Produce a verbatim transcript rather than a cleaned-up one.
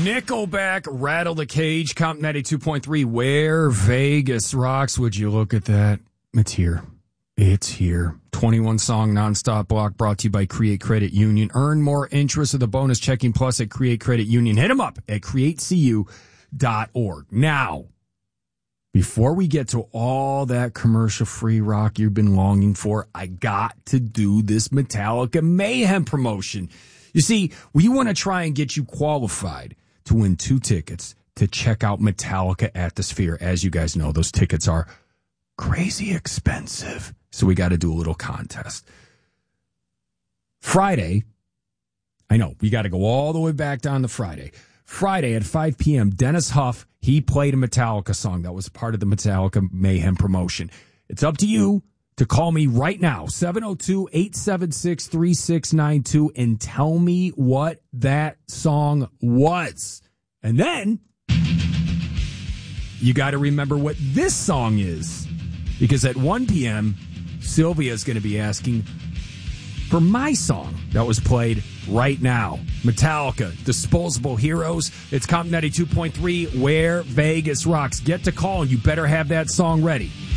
Nickelback, Rattle the Cage, Comp ninety-two point three, Where Vegas Rocks. Would you look at that? It's here. It's here. twenty-one song nonstop block brought to you by Create Credit Union. Earn more interest of the bonus checking plus at Create Credit Union. Hit them up at create c u dot org. Now, before we get to all that commercial-free rock you've been longing for, I got to do this Metallica Mayhem promotion. You see, we want to try and get you qualified to win two tickets to check out Metallica at the Sphere. As you guys know, those tickets are crazy expensive. So we got to do a little contest. Friday, I know, we got to go all the way back down to Friday. Friday at five p.m., Dennis Huff, he played a Metallica song that was part of the Metallica Mayhem promotion. It's up to you to call me right now, seven oh two, eight seven six, three six nine two, and tell me what that song was. And then you got to remember what this song is, because at one p.m., Sylvia is going to be asking for my song that was played right now. Metallica, Disposable Heroes. It's Comp ninety-two point three, Where Vegas Rocks. Get to call, and you better have that song ready.